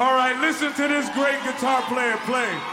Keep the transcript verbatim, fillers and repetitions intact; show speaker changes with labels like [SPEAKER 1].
[SPEAKER 1] All right, listen to this great guitar player play.